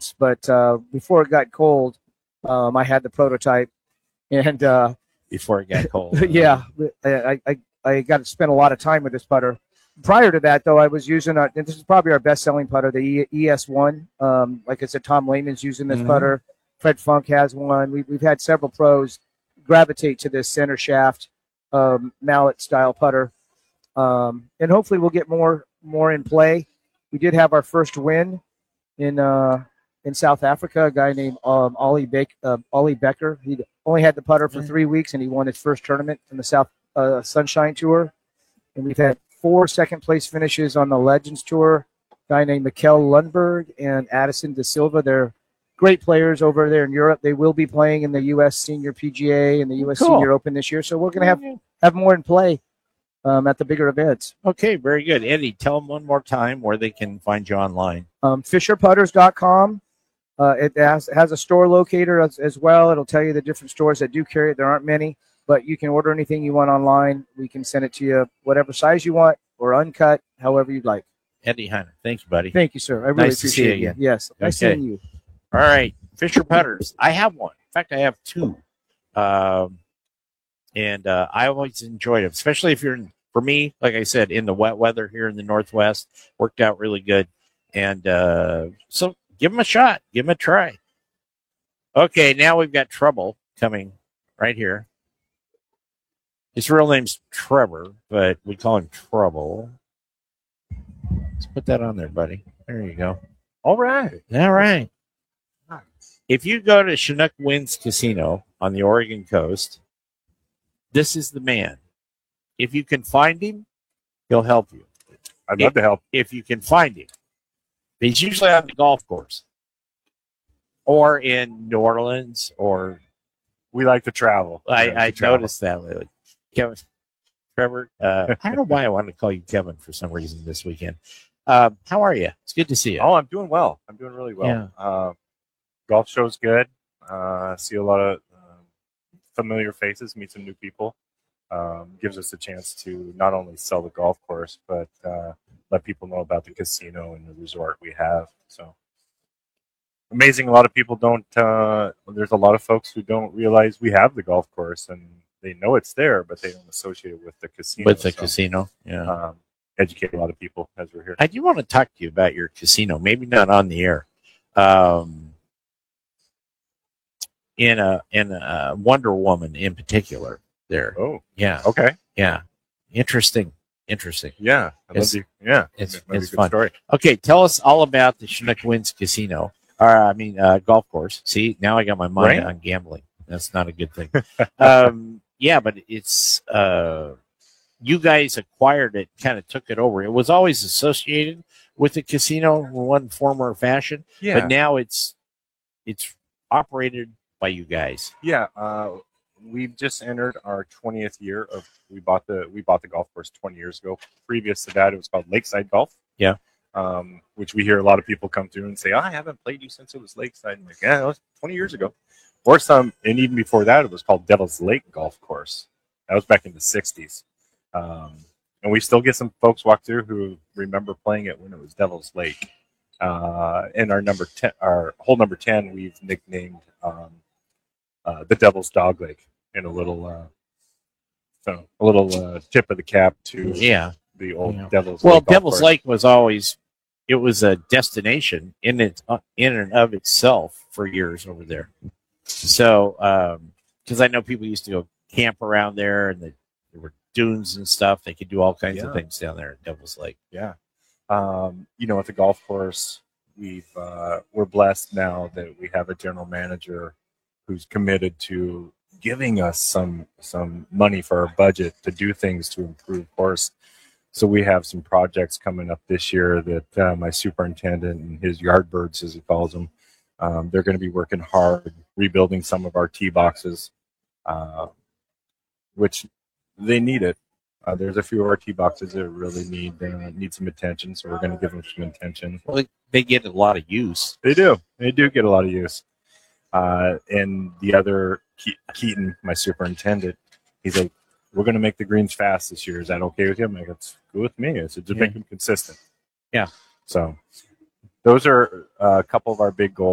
months, but before it got cold, I had the prototype, and before it got cold. yeah, I got to spend a lot of time with this putter. Prior to that, though, I was using and this is probably our best-selling putter, the ES1. Like I said, Tom Lehman's using this putter. Fred Funk has one. We've had several pros gravitate to this center shaft mallet-style putter, and hopefully we'll get more in play. We did have our first win in South Africa. A guy named Ollie Becker. He only had the putter for 3 weeks, and he won his first tournament in the South Sunshine Tour. And we've had 4 second-place finishes on the Legends Tour. A guy named Mikkel Lundberg and Addison De Silva. They're great players over there in Europe. They will be playing in the U.S. Senior PGA and the U.S. Senior Open this year. So we're going to have more in play at the bigger events. Okay, very good. Eddie, tell them one more time where they can find you online. FisherPutters.com. It has a store locator as well. It'll tell you the different stores that do carry it. There aren't many, but you can order anything you want online. We can send it to you whatever size you want or uncut, however you'd like. Eddie Heiner, thank you, buddy. Thank you, sir. I really appreciate it. Yes, nice seeing you. All right, Fisher Putters. I have one. In fact, I have 2. And I always enjoyed it, especially if you're for me, like I said, in the wet weather here in the Northwest. Worked out really good. And so give them a shot. Give them a try. Okay, now we've got Trouble coming right here. His real name's Trevor, but we call him Trouble. Let's put that on there, buddy. There you go. All right. All right. If you go to Chinook Winds Casino on the Oregon coast, this is the man. If you can find him, he'll help you. I'd love to help. If you can find him. He's usually on the golf course or in New Orleans or... We like to travel. I noticed that lately. Kevin, Trevor, I don't know why I wanted to call you Kevin for some reason this weekend. How are you? It's good to see you. Oh, I'm doing well. I'm doing really well. Yeah. Golf show's good. See a lot of familiar faces, meet some new people. Gives us a chance to not only sell the golf course, but let people know about the casino and the resort we have. So amazing. A lot of people don't, there's a lot of folks who don't realize we have the golf course and they know it's there, but they don't associate it with the casino. With the casino, yeah. Educate a lot of people as we're here. I do want to talk to you about your casino, maybe not on the air. In a Wonder Woman in particular there. Oh, yeah. Okay. Yeah. Interesting. Yeah. It's It's fun. Story. Okay. Tell us all about the Chinook Winds Casino. Golf course. See, now I got my mind on gambling. That's not a good thing. Yeah, but it's, you guys acquired it, kind of took it over. It was always associated with the casino in one form or fashion, but now it's operated by you guys. Yeah, we've just entered our 20th year of we bought the golf course 20 years ago. Previous to that, it was called Lakeside Golf. Yeah, which we hear a lot of people come through and say, I haven't played you since it was Lakeside. I'm like, yeah, that was 20 years ago. Or some, and even before that, it was called Devil's Lake Golf Course. That was back in the 60s. And we still get some folks walk through who remember playing it when it was Devil's Lake. And our hole number 10, we've nicknamed the Devil's Dog Lake in a little tip of the cap to the old Devil's Lake. Well, Devil's Lake was always, it was a destination in and of itself for years over there. So, because I know people used to go camp around there, and there were dunes and stuff. They could do all kinds of things down there at Devil's Lake. Yeah. At the golf course, we're blessed now that we have a general manager who's committed to giving us some money for our budget to do things to improve course. So we have some projects coming up this year that my superintendent and his Yardbirds, as he calls them, they're going to be working hard rebuilding some of our tee boxes, which they need it. There's a few of our tee boxes that really need some attention, so we're going to give them some attention. Well, they get a lot of use. They do get a lot of use. And the other, Keaton, my superintendent, he's like, we're going to make the greens fast this year. Is that okay with you? I'm like, it's good with me. It's just make them consistent. Yeah. So those are a couple of our big goals.